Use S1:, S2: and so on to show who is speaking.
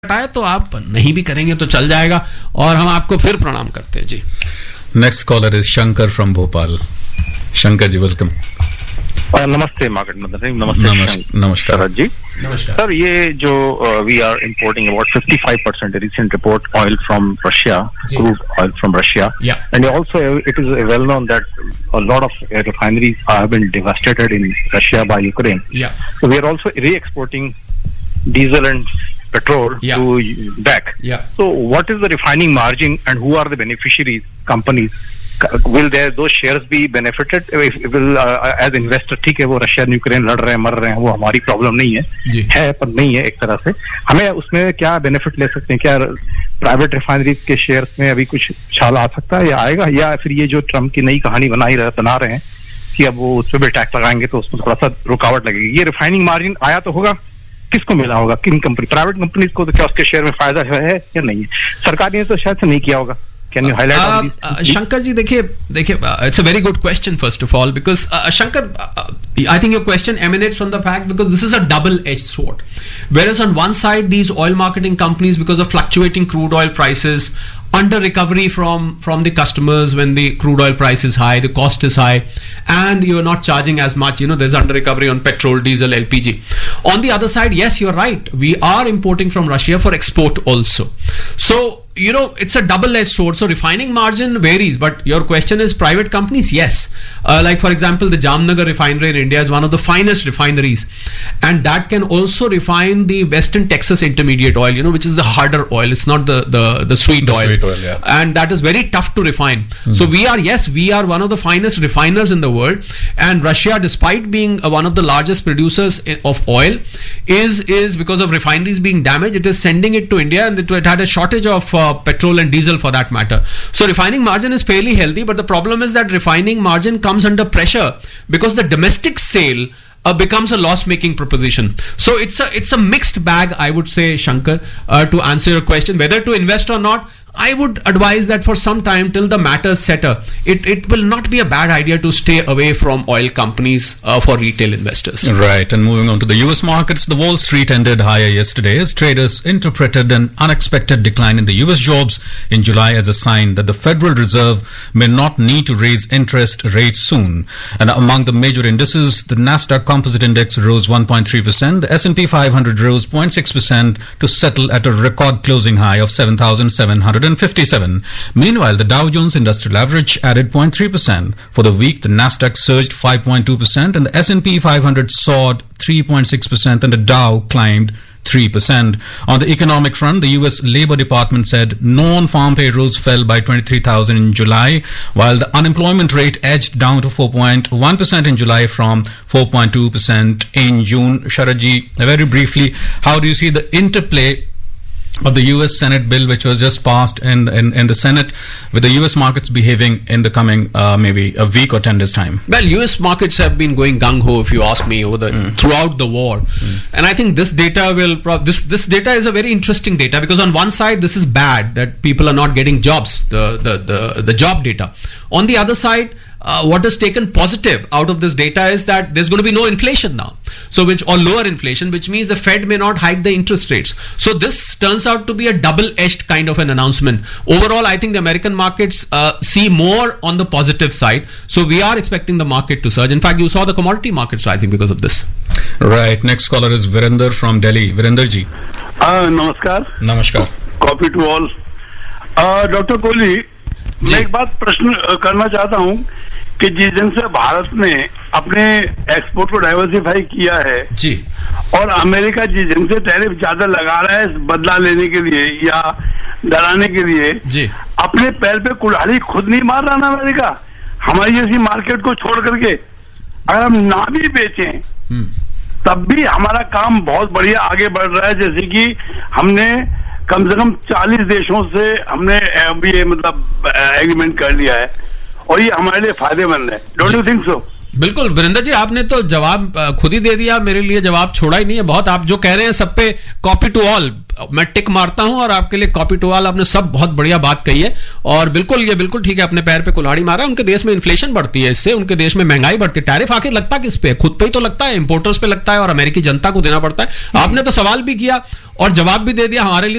S1: हटाए तो आप नहीं भी करेंगे तो चल जाएगा, और हम आपको फिर प्रणाम करते हैं जी।
S2: Next collar is Shankar from Bhopal. Shankar ji, welcome.
S3: नमस्ते मार्केट नमस्ते
S2: नमस्कार
S3: जी। नमस्कार सर, ये जो we are importing about 55% recent report oil from Russia, crude oil from Russia, and also it is well known that a lot of refineries have been devastated in Russia by Ukraine. So we are also re-exporting diesel and petrol to back. So what is the refining margin and who are the beneficiaries, companies? Will those shares be benefited? Will as investor, ठीक है वो Russia Ukraine लड़ रहे हैं मर रहे हैं, वो हमारी प्रॉब्लम नहीं है पर नहीं है, एक तरह से हमें उसमें क्या बेनिफिट ले सकते हैं? क्या प्राइवेट रिफाइनरीज के शेयर्स में अभी कुछ छाल आ सकता है या आएगा, या फिर ये जो ट्रम्प की नई कहानी बना रहे हैं कि अब वो उस पर भी टैक्स लगाएंगे तो उसमें थोड़ा सा रुकावट लगेगी? ये रिफाइनिंग मार्जिन आया तो होगा, किसको मिला होगा? किन कंपनी, प्राइवेट कंपनीज को तो क्या उसके शेयर में फायदा है या नहीं है? सरकार ने तो शायद से नहीं किया होगा। Can you highlight on these?
S1: Shankar ji, देखिए, it's a very good question first of all, because Shankar, I think your question emanates from the fact because this is a double-edged sword. Whereas on one side, these oil marketing companies, because of fluctuating crude oil prices, under recovery from the customers when the crude oil price is high, the cost is high, and you're not charging as much. There's under recovery on petrol, diesel, LPG. On the other side, yes, you're right. We are importing from Russia for export also. So it's a double-edged sword. So refining margin varies, but your question is private companies, yes. Like for example, the Jamnagar refinery in India is one of the finest refineries, and that can also refine the Western Texas Intermediate oil, which is the harder oil. It's not the sweet oil.
S2: Sweet oil, yeah.
S1: And that is very tough to refine. So we are one of the finest refiners in the world, and Russia, despite being one of the largest producers of oil, is because of refineries being damaged, it is sending it to India, and it had a shortage of petrol and diesel for that matter. So refining margin is fairly healthy, but the problem is that refining margin comes under pressure because the domestic sale becomes a loss-making proposition. So it's a mixed bag, I would say, Shankar, to answer your question. Whether to invest or not, I would advise that for some time till the matters settle, it will not be a bad idea to stay away from oil companies for retail investors.
S2: Right. And moving on to the US markets, the Wall Street ended higher yesterday as traders interpreted an unexpected decline in the US jobs in July as a sign that the Federal Reserve may not need to raise interest rates soon. And among the major indices, the Nasdaq Composite Index rose 1.3%, the S&P 500 rose 0.6% to settle at a record closing high of 7,757. Meanwhile, the Dow Jones Industrial Average added 0.3%. For the week, the Nasdaq surged 5.2% and the S&P 500 soared 3.6% and the Dow climbed 3%. On the economic front, the US Labor Department said non-farm payrolls fell by 23,000 in July, while the unemployment rate edged down to 4.1% in July from 4.2% in June. Sharaji, very briefly, how do you see the interplay of the US Senate bill which was just passed in the Senate, with the US markets behaving in the coming maybe a week or 10 days time?
S1: Well, US markets have been going gung-ho, if you ask me, throughout the war. And I think this data this data is a very interesting data, because on one side this is bad that people are not getting jobs, the job data. On the other side, what is taken positive out of this data is that there's going to be no inflation now, or lower inflation, which means the Fed may not hike the interest rates. So this turns out to be a double-edged kind of an announcement. Overall, I think the American markets see more on the positive side. So we are expecting the market to surge. In fact, you saw the commodity markets rising because of this.
S2: Right. Next caller is Virender from Delhi. Virender ji.
S4: नमस्कार.
S2: नमस्कार.
S4: Copy to all. Doctor Kohli, मैं एक बात प्रश्न करना चाहता हूँ कि जिस दिन से भारत ने अपने एक्सपोर्ट को डाइवर्सिफाई किया है
S1: जी,
S4: और अमेरिका जिस दिन से टैरिफ ज्यादा लगा रहा है बदला लेने के लिए या डराने के लिए
S1: जी,
S4: अपने पैर पे कुल्हाड़ी खुद नहीं मार रहा ना अमेरिका? हमारी जैसी मार्केट को छोड़ करके अगर हम ना भी बेचें तब भी हमारा काम बहुत बढ़िया आगे बढ़ रहा है। जैसे कि हमने कम से कम 40 देशों से हमने ये मतलब एग्रीमेंट कर लिया है, और ये हमारे लिए फायदेमंद है। Don't you think so?
S1: बिल्कुल वीरेंद्र जी, आपने तो जवाब खुद ही दे दिया, मेरे लिए जवाब छोड़ा ही नहीं है। बहुत आप जो कह रहे हैं सब पे कॉपी टू ऑल मैं टिक मारता हूं, और आपके लिए कॉपी टू ऑल, आपने सब बहुत बढ़िया बात कही है। और बिल्कुल ये बिल्कुल ठीक है, अपने पैर पे कुल्हाड़ी मारा। उनके देश में इन्फ्लेशन बढ़ती है, इससे उनके देश में महंगाई बढ़ती है। टैरिफ आखिर लगता किस पे? खुद पे ही तो लगता है, इंपोर्टर्स पे लगता है और अमेरिकी जनता को देना पड़ता है। आपने तो सवाल भी किया और जवाब भी दे दिया। हमारे लिए